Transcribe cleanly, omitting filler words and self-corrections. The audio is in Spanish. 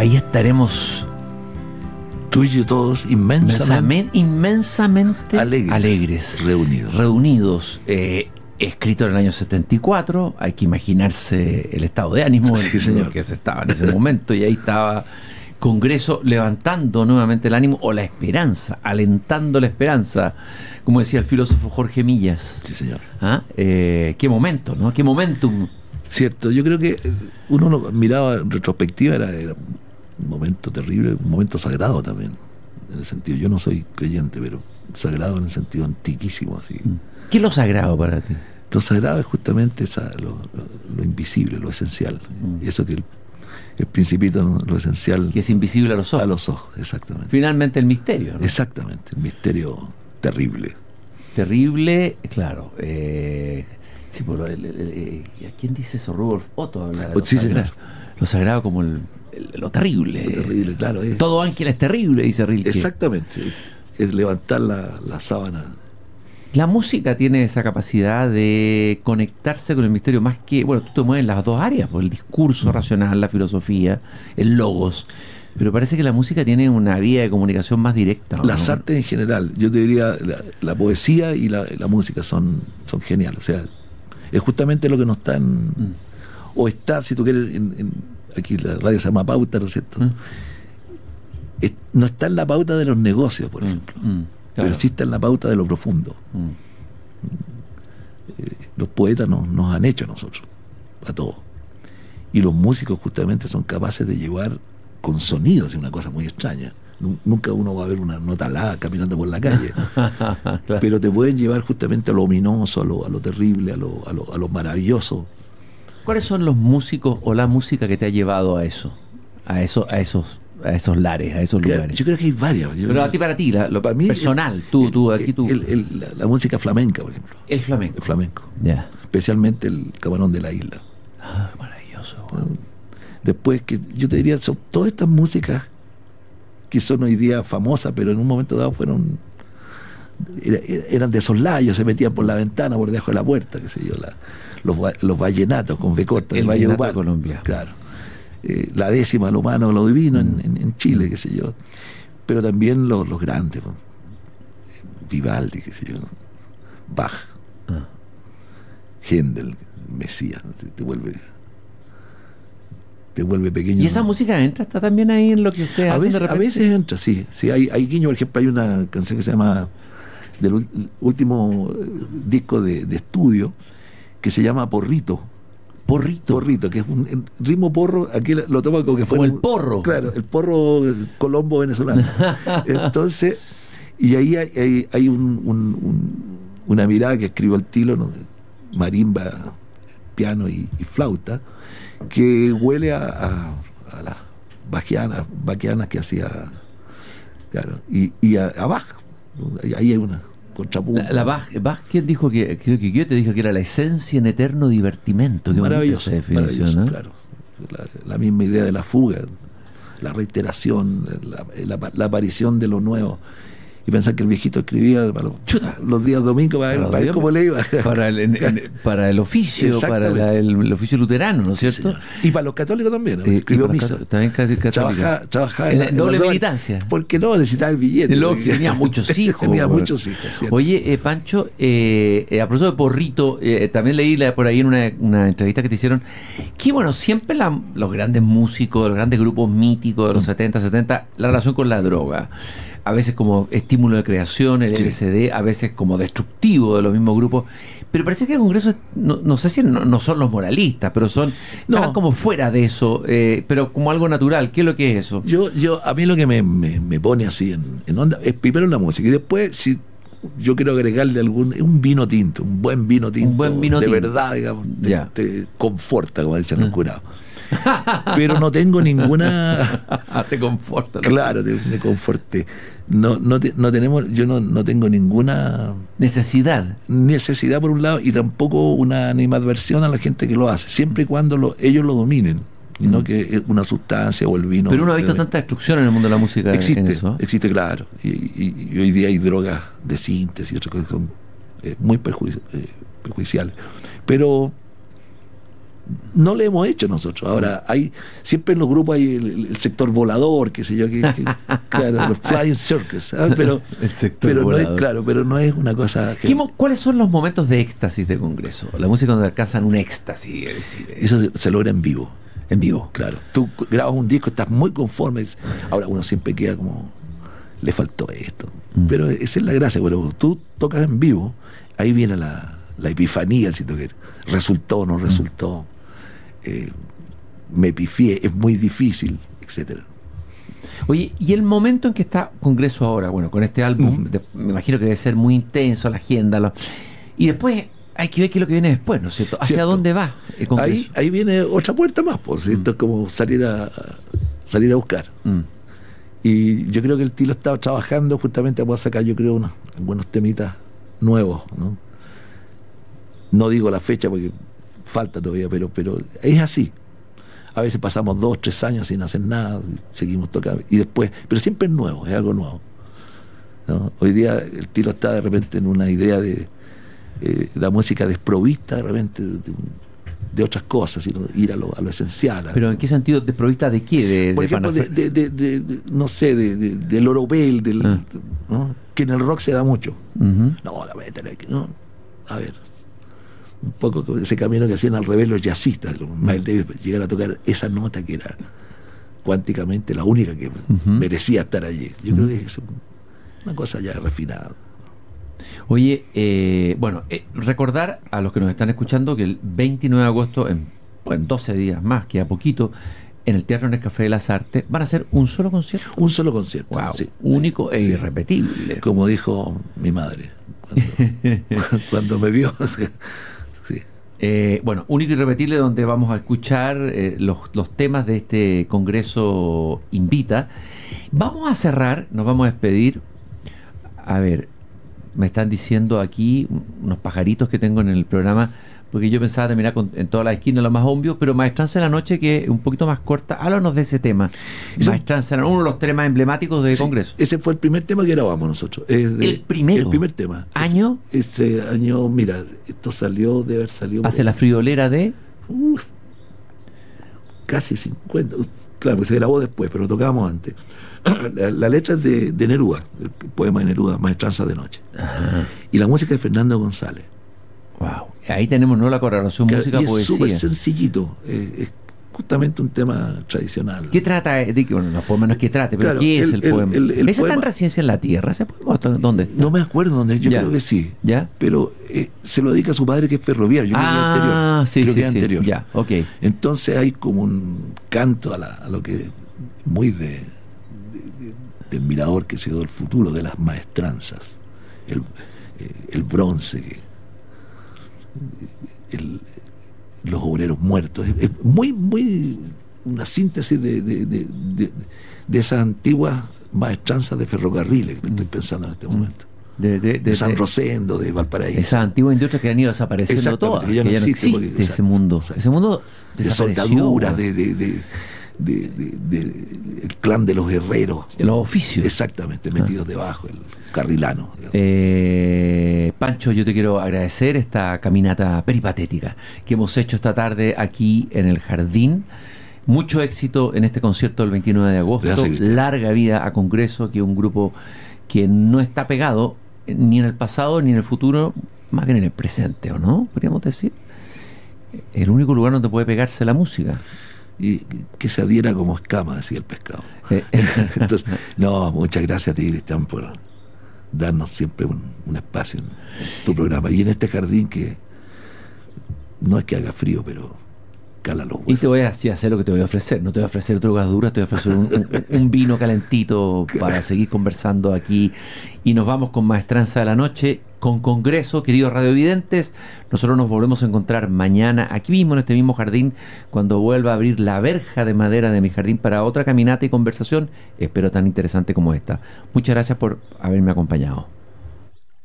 ahí estaremos tú y yo todos inmensamente alegres, reunidos. Escrito en el año 74, hay que imaginarse el estado de ánimo que se estaba en ese momento, y ahí estaba Congreso levantando nuevamente el ánimo, o la esperanza, alentando la esperanza, como decía el filósofo Jorge Millas. Sí, señor. Qué momento, ¿no? Qué momentum. Cierto, yo creo que uno lo miraba en retrospectiva, era un momento terrible, un momento sagrado también, en el sentido, yo no soy creyente, pero sagrado en el sentido antiquísimo, así. ¿Qué es lo sagrado para ti? Lo sagrado es justamente lo invisible, lo esencial. Eso que el Principito, ¿no? Lo esencial. Que es invisible a los ojos. A los ojos, exactamente. Finalmente el misterio, ¿no? Exactamente, el misterio terrible. Terrible, claro. Sí, pero ¿a quién dice eso? Rudolf Otto habla de lo sagrado como lo terrible. Lo terrible, claro. Todo ángel es terrible, dice Rilke. Exactamente. Es levantar la sábana. La música tiene esa capacidad de conectarse con el misterio más que... Bueno, tú te mueves en las dos áreas, por el discurso racional, la filosofía, el logos. Pero parece que la música tiene una vía de comunicación más directa, ¿no? Las artes en general, yo te diría, la poesía y la música son geniales. O sea, es justamente lo que no está en... O está, si tú quieres, aquí la radio se llama pauta, ¿no es cierto? No está en la pauta de los negocios, por ejemplo. Claro. Pero sí está en la pauta de lo profundo. Los poetas nos han hecho a nosotros, a todos. Y los músicos justamente son capaces de llevar con sonidos, es una cosa muy extraña. Nunca uno va a ver una nota la caminando por la calle. Claro. Pero te pueden llevar justamente a lo ominoso, a lo terrible, a lo maravilloso. ¿Cuáles son los músicos o la música que te ha llevado a eso? A esos lares, a esos lugares. Yo creo que hay varias. Pero para ti, lo para mí, personal, tú. La música flamenca, por ejemplo. El flamenco. El flamenco. Yeah. Especialmente el Camarón de la Isla. Maravilloso. Después, que yo te diría, son todas estas músicas que son hoy día famosas, pero en un momento dado eran de soslayo, se metían por la ventana, por debajo de la puerta, qué sé yo, los vallenatos con B corta, el Valle de Colombia. Claro. La décima, lo humano, lo divino en Chile, qué sé yo. Pero también los grandes, ¿no? Vivaldi, qué sé yo, ¿no? Bach, Händel, Mesías, ¿no? te vuelve pequeño. ¿Y esa música está también ahí en lo que ustedes hacen de repente? A veces entra, sí. Hay guiño, por ejemplo, hay una canción que se llama, del último disco de estudio, que se llama Porrito, que es un ritmo porro, aquí lo toma como que fuera el porro. Claro, el porro colombo venezolano. Entonces, y ahí hay una mirada que escribió el Tilo, ¿no? Marimba, piano y flauta, que huele a las baquianas que hacía, claro, y a Bach. Ahí hay una contrapunto. La Bach, ¿quién dijo creo que Goethe dijo que era la esencia en eterno divertimento? Qué maravilloso, esa definición, ¿no? Claro. La misma idea de la fuga, la reiteración, la aparición de lo nuevo. Y pensar que el viejito escribía para los días domingos para ver cómo le iba. Para el oficio, para el oficio luterano, ¿no es cierto? Señor. Y para los católicos también, ¿no? Escribió misa. También trabajaba en doble militancia. Porque no necesitaba el billete. Tenía muchos hijos. Muchos hijos. ¿Cierto? Oye, Pancho, a propósito de Porrito, también leí por ahí en una entrevista que te hicieron, que bueno, siempre los grandes músicos, los grandes grupos míticos de los 70, la relación con la droga. A veces como estímulo de creación, el LSD, a veces como destructivo de los mismos grupos. Pero parece que el Congreso, no sé si no son los moralistas, pero están como fuera de eso, pero como algo natural. ¿Qué es lo que es eso? A mí lo que me pone así en onda es primero la música, y después, si yo quiero agregarle un vino tinto, un buen vino tinto, verdad, digamos, te conforta, como dicen los curados. Pero no tengo ninguna. Te conforta. Claro, me conforté. Yo no tengo ninguna necesidad por un lado, y tampoco una animadversión a la gente que lo hace, siempre y cuando ellos lo dominen, y no que es una sustancia o el vino. Pero uno ha visto tanta destrucción en el mundo de la música. Existe, claro, y hoy día hay drogas de síntesis y otras cosas que son muy perjudiciales, pero no lo hemos hecho nosotros. Ahora, siempre en los grupos hay el sector volador, qué sé yo, claro, los flying circus, ¿sabes? Pero no es, claro, pero no es una cosa que... ¿Cuáles son los momentos de éxtasis de Congreso? La música donde alcanzan un éxtasis, es decir, eso se logra en vivo. En vivo. Claro. Tú grabas un disco, estás muy conforme. Ahora uno siempre queda como, le faltó esto. Pero esa es la gracia. Cuando tú tocas en vivo, ahí viene la epifanía, si tú quieres. Resultó o no resultó. Me pifié, es muy difícil, etcétera. Oye, y el momento en que está Congreso ahora, bueno, con este álbum, me imagino que debe ser muy intenso la agenda, y después hay que ver qué es lo que viene después, ¿no es cierto? ¿Hacia dónde va el Congreso? Ahí viene otra puerta más, pues. Esto es como salir a buscar. Y yo creo que el Tilo estaba trabajando justamente para sacar, yo creo, unos buenos temitas nuevos, ¿no? No digo la fecha porque falta todavía, pero es así. A veces pasamos 2 o 3 años sin hacer nada, seguimos tocando, y después, pero siempre es nuevo, es algo nuevo, ¿no? Hoy día el Tilo está de repente en una idea de la música desprovista de repente de otras cosas, sino ir a lo esencial. ¿Pero en qué sentido? ¿Desprovista de qué? Por ejemplo, no sé, del oropel, ¿no? Que en el rock se da mucho. No, la voy a tener que... No. A ver, un poco ese camino que hacían al revés los jazzistas, los Miles Davis, llegar a tocar esa nota que era cuánticamente la única que merecía estar allí. Yo creo que es una cosa ya refinada. Oye, recordar a los que nos están escuchando que el 29 de agosto, en 12 días más, queda poquito, en el Teatro Nescafé de las Artes, van a hacer un solo concierto. Un solo concierto. Wow, sí, único e irrepetible. Como dijo mi madre cuando me vio. Sí. Único y irrepetible, donde vamos a escuchar los temas de este Congreso Invita. Vamos a cerrar, nos vamos a despedir. A ver, me están diciendo aquí unos pajaritos que tengo en el programa, porque yo pensaba terminar en todas las esquinas lo más obvio, pero Maestranza de la Noche, que es un poquito más corta, háblanos de ese tema. Maestranza, uno de los temas emblemáticos de Congreso. Ese fue el primer tema que grabamos nosotros. ¿El primero? El primer tema. ¿Año? Ese año, mira, esto salió, debe haber salido... ¿Hace la friolera de...? Casi 50. Claro, que se grabó después, pero lo tocábamos antes. La letra es de Neruda, el poema de Neruda, Maestranza de Noche. Ajá. Y la música es de Fernando González. Wow. Ahí tenemos, ¿no?, la correlación música-poesía. Es súper sencillito. Es justamente un tema tradicional. ¿Qué trata? No por menos que trate, pero ¿qué es el poema? ¿Ese está en Residencia en la Tierra? ¿Ese poema dónde está? No me acuerdo dónde, yo creo que sí. ¿Ya? Pero se lo dedica a su padre, que es ferroviario. Yo creo que es anterior. Sí, creo que es anterior. Ya, ok. Entonces hay como un canto a lo que muy del mirador que se dio del futuro, de las maestranzas. El bronce, los obreros muertos. Es muy, muy una síntesis de esas antiguas maestranzas de ferrocarriles que estoy pensando en este momento. De San Rosendo, de Valparaíso. Esas antiguas industrias que han ido desapareciendo todas. Que ya no existe ese mundo. Ese mundo de soldaduras, el clan de los herreros. De los oficios. Exactamente, metidos debajo, el carrilano. Pancho, yo te quiero agradecer esta caminata peripatética que hemos hecho esta tarde aquí en el Jardín. Mucho éxito en este concierto del 29 de agosto. Gracias, larga vida a Congreso, que es un grupo que no está pegado ni en el pasado ni en el futuro, más que en el presente, ¿o no? Podríamos decir. El único lugar donde puede pegarse la música. Y que se adhiera como escama, decía el pescado. Entonces, no, muchas gracias a ti, Cristian, por darnos siempre un espacio en tu programa. Y en este jardín que no es que haga frío, pero cala los huesos. Y te voy a hacer lo que te voy a ofrecer. No te voy a ofrecer drogas duras, te voy a ofrecer un vino calentito para seguir conversando aquí. Y nos vamos con Maestranza de la Noche, con Congreso, queridos radiovidentes. Nosotros nos volvemos a encontrar mañana aquí mismo, en este mismo jardín, cuando vuelva a abrir la verja de madera de mi jardín para otra caminata y conversación, espero tan interesante como esta. Muchas gracias por haberme acompañado.